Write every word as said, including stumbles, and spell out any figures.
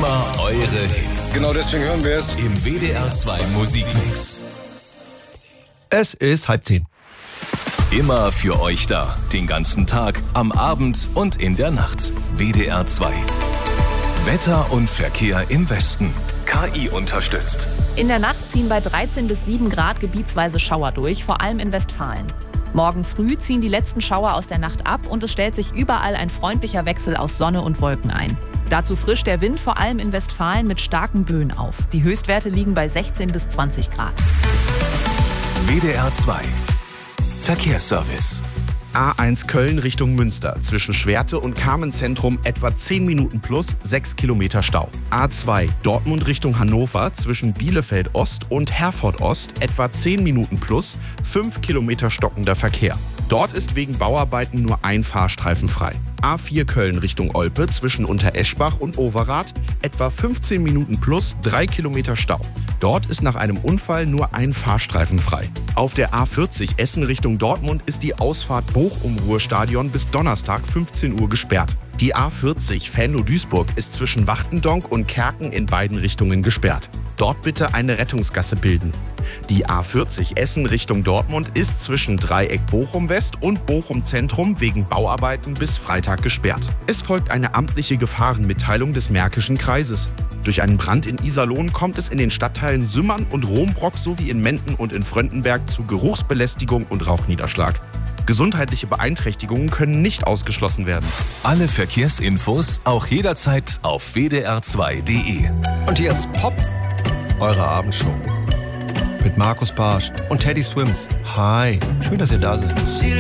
Immer eure Hits. Genau deswegen hören wir es Im W D R zwei Musikmix. Es ist halb zehn. Immer für euch da. Den ganzen Tag, am Abend und in der Nacht. W D R zwei. Wetter und Verkehr im Westen. K I unterstützt. In der Nacht ziehen bei dreizehn bis sieben Grad gebietsweise Schauer durch, vor allem in Westfalen. Morgen früh ziehen die letzten Schauer aus der Nacht ab und es stellt sich überall ein freundlicher Wechsel aus Sonne und Wolken ein. Dazu frischt der Wind vor allem in Westfalen mit starken Böen auf. Die Höchstwerte liegen bei sechzehn bis zwanzig Grad. W D R zwei. Verkehrsservice. A eins Köln Richtung Münster. Zwischen Schwerte und Carmen-Zentrum etwa zehn Minuten plus sechs Kilometer Stau. A zwei Dortmund Richtung Hannover. Zwischen Bielefeld Ost und Herford Ost etwa zehn Minuten plus fünf Kilometer stockender Verkehr. Dort ist wegen Bauarbeiten nur ein Fahrstreifen frei. A vier Köln Richtung Olpe zwischen Untereschbach und Overath etwa fünfzehn Minuten plus drei Kilometer Stau. Dort ist nach einem Unfall nur ein Fahrstreifen frei. Auf der A vierzig Essen Richtung Dortmund ist die Ausfahrt Bochum-Ruhrstadion bis Donnerstag fünfzehn Uhr gesperrt. Die A vierzig Venlo-Duisburg ist zwischen Wachtendonk und Kerken in beiden Richtungen gesperrt. Dort bitte eine Rettungsgasse bilden. Die A vierzig Essen Richtung Dortmund ist zwischen Dreieck Bochum West und Bochum Zentrum wegen Bauarbeiten bis Freitag gesperrt. Es folgt eine amtliche Gefahrenmitteilung des Märkischen Kreises. Durch einen Brand in Iserlohn kommt es in den Stadtteilen Sümmern und Rombrock sowie in Menden und in Fröndenberg zu Geruchsbelästigung und Rauchniederschlag. Gesundheitliche Beeinträchtigungen können nicht ausgeschlossen werden. Alle Verkehrsinfos auch jederzeit auf w d r zwei punkt d e. Und hier ist Pop, eure Abendshow. Mit Markus Barsch und Teddy Swims. Hi, schön, dass ihr da seid.